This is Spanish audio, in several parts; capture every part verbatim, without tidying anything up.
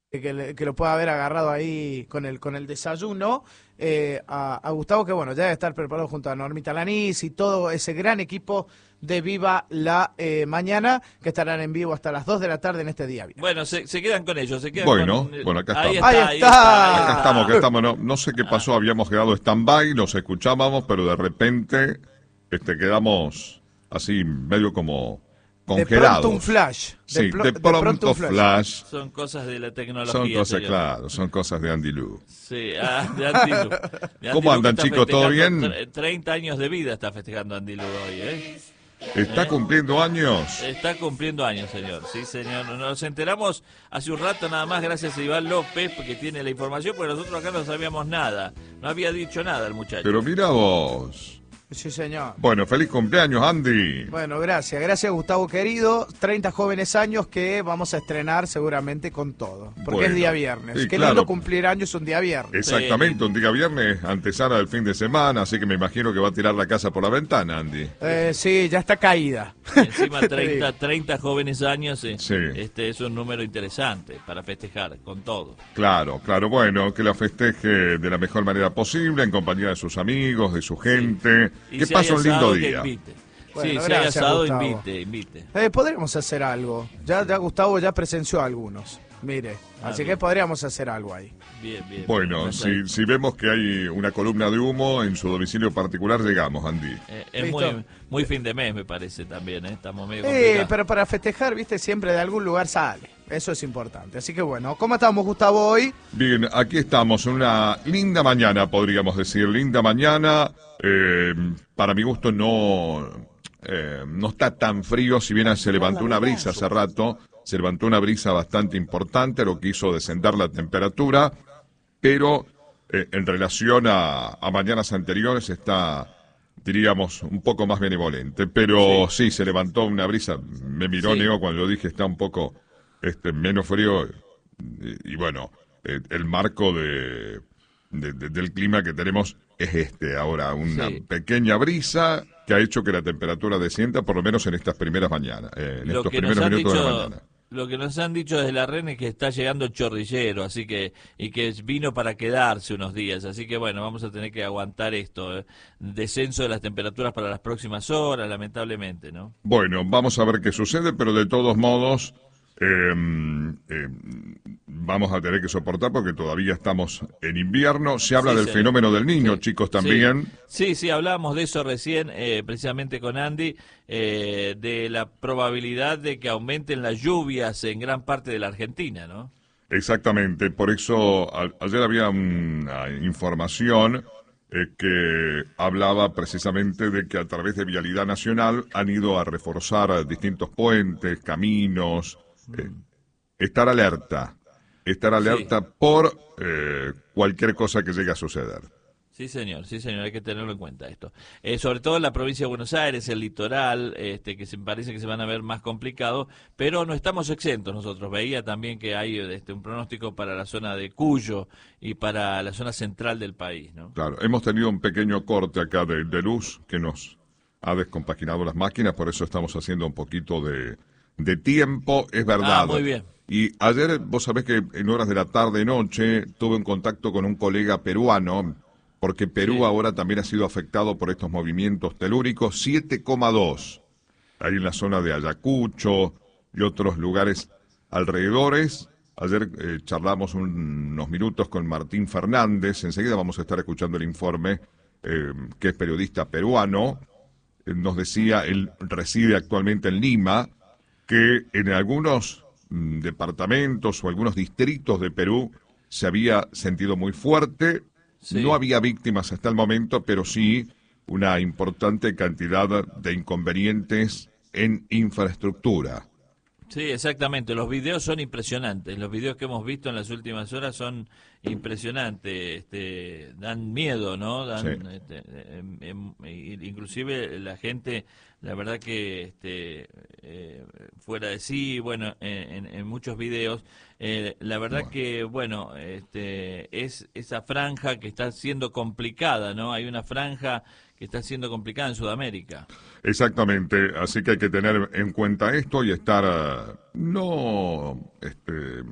que, le- que lo pueda haber agarrado ahí con el con el desayuno. Eh, a, a Gustavo, que bueno, ya debe estar preparado junto a Normita Lanís y todo ese gran equipo de Viva la eh, Mañana, que estarán en vivo hasta las dos de la tarde en este día viernes. Bueno, se, se quedan con ellos, se quedan Bueno, con... eh, bueno, acá ahí estamos. está, Ahí ahí está. está, ahí Acá está. estamos, acá estamos. No, no sé qué pasó, habíamos quedado stand-by, los escuchábamos, pero de repente este, quedamos así, medio como De congelados. pronto un flash. Sí, de, plo- de pronto, un flash. Son cosas de la tecnología, Son cosas, señor. claro, son cosas de Andy Lu. Sí, ah, de Andy Lu. De Andy ¿Cómo Lu, andan, que está chicos? ¿Todo festejando bien? tre- treinta años de vida está festejando Andy Lu hoy, ¿eh? ¿Está cumpliendo años? Está cumpliendo años, señor. Sí, señor. Nos enteramos hace un rato nada más gracias a Iván López, que tiene la información, porque nosotros acá no sabíamos nada. No había dicho nada el muchacho. Pero mira vos. Sí, señor. Bueno, feliz cumpleaños, Andy. Bueno, gracias. Gracias, Gustavo querido. treinta jóvenes años que vamos a estrenar seguramente con todo. Porque Bueno, es día viernes. sí, Qué claro. lindo cumplir años un día viernes. Exactamente, un día viernes, antesala del fin de semana, así que me imagino que va a tirar la casa por la ventana, Andy. Eh, sí, ya está caída. Encima treinta, treinta jóvenes años, eh, Sí. este es un número interesante para festejar con todo. Claro, claro, bueno, que la festeje de la mejor manera posible, en compañía de sus amigos, de su gente. Y Que si pase hay un lindo asado, que día. invite. Bueno, sí, si hay gracias, asado, Gustavo. invite, invite. Eh, podríamos hacer algo. Ya, ya Gustavo ya presenció a algunos. Mire, Ah, así bien. que podríamos hacer algo ahí. Bien, bien. Bueno, bien. si, si vemos que hay una columna de humo en su domicilio particular, llegamos, Andy. Eh, es ¿Listo? muy, muy fin de mes, me parece también, ¿eh? Estamos medio Eh, complicados. pero para festejar, viste, siempre de algún lugar sale. Eso es importante. Así que bueno, ¿cómo estamos, Gustavo, hoy? Bien, aquí estamos, en una linda mañana, podríamos decir, linda mañana. Eh, para mi gusto no, eh, no está tan frío, si bien se levantó una brisa hace rato, se levantó una brisa bastante importante, lo que hizo descender la temperatura, pero eh, en relación a, a mañanas anteriores está, diríamos, un poco más benevolente. Pero sí, se levantó una brisa, me miró Sí. Neo cuando yo dije está un poco este, menos frío, y, y bueno, eh, el marco de, de- de- del clima que tenemos es este ahora, una Sí. pequeña brisa que ha hecho que la temperatura descienda, por lo menos en estas primeras mañanas, eh, en Lo estos que nos primeros han minutos de la dicho, mañana. lo que nos han dicho desde la R E N es que está llegando el chorrillero, así que y que vino para quedarse unos días, así que bueno, vamos a tener que aguantar esto, eh, descenso de las temperaturas para las próximas horas, lamentablemente, ¿no? Bueno, vamos a ver qué sucede, pero de todos modos eh, eh, vamos a tener que soportar porque todavía estamos en invierno. Se habla Sí, del sí. fenómeno del niño, Sí. chicos, también. Sí, sí, sí, hablábamos de eso recién, eh, precisamente con Andy, eh, de la probabilidad de que aumenten las lluvias en gran parte de la Argentina, ¿no? Exactamente, por eso a- ayer había una información eh, que hablaba precisamente de que a través de Vialidad Nacional han ido a reforzar distintos puentes, caminos, eh, estar alerta, estar alerta por eh, cualquier cosa que llegue a suceder. Sí, señor, sí, señor, hay que tenerlo en cuenta esto. Eh, sobre todo en la provincia de Buenos Aires, el litoral, este, que se parece que se van a ver más complicados, pero no estamos exentos nosotros. Veía también que hay este, un pronóstico para la zona de Cuyo y para la zona central del país, ¿no? Claro, hemos tenido un pequeño corte acá de, de luz que nos ha descompaginado las máquinas, por eso estamos haciendo un poquito de, de tiempo, es verdad. Ah, muy bien. Y ayer, vos sabés que en horas de la tarde-noche tuve un contacto con un colega peruano, porque Perú Sí. ahora también ha sido afectado por estos movimientos telúricos, siete coma dos, ahí en la zona de Ayacucho y otros lugares alrededores. Ayer eh, charlamos un- unos minutos con Martín Fernández, enseguida vamos a estar escuchando el informe, eh, que es periodista peruano. Eh, nos decía, él reside actualmente en Lima, que en algunos mm, departamentos o algunos distritos de Perú se había sentido muy fuerte. Sí. No había víctimas hasta el momento, pero sí una importante cantidad de inconvenientes en infraestructura. Sí, exactamente. Los videos son impresionantes. Los videos que hemos visto en las últimas horas son impresionantes. Este, dan miedo, ¿no? Dan, Sí. este, em, em, i- inclusive la gente, la verdad que este, eh, fuera de sí, bueno, en, en- en muchos videos, eh, la verdad Bueno. que, bueno, este, es esa franja que está siendo complicada, ¿no? Hay una franja que está siendo complicada en Sudamérica. Exactamente, así que hay que tener en cuenta esto y estar, eh, no este,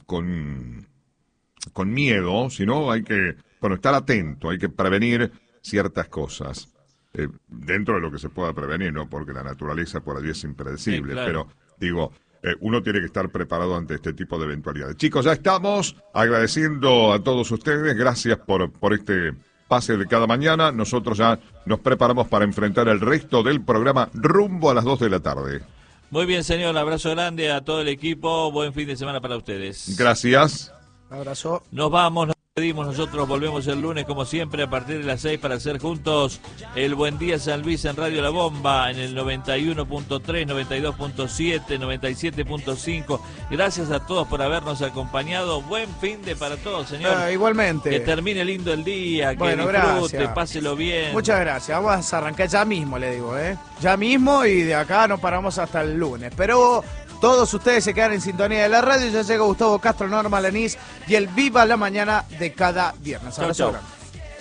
con, con miedo, sino hay que, bueno, estar atento, hay que prevenir ciertas cosas. Eh, dentro de lo que se pueda prevenir, ¿no? Porque la naturaleza por allí es impredecible, sí, claro. pero digo, eh, uno tiene que estar preparado ante este tipo de eventualidades. Chicos, ya estamos agradeciendo a todos ustedes, gracias por, por este pase de cada mañana. Nosotros ya nos preparamos para enfrentar el resto del programa rumbo a las dos de la tarde. Muy bien, señor, abrazo grande a todo el equipo, buen fin de semana para ustedes. Gracias. Un abrazo. Nos vamos, nos despedimos, nosotros volvemos el lunes como siempre a partir de las seis para hacer juntos el Buen Día San Luis en Radio La Bomba en el noventa y uno punto tres, noventa y dos punto siete, noventa y siete punto cinco. Gracias a todos por habernos acompañado. Buen fin de para todos, señor. Ah, igualmente. Que termine lindo el día, que bueno, disfrute, gracias. Páselo bien. Muchas gracias. Vamos a arrancar ya mismo, le digo, ¿eh? Ya mismo y de acá no paramos hasta el lunes. Pero todos ustedes se quedan en sintonía de la radio. Ya llega Gustavo Castro, Norma Lanís y el Viva la Mañana de cada viernes. Chau, Abrazo chau. grande.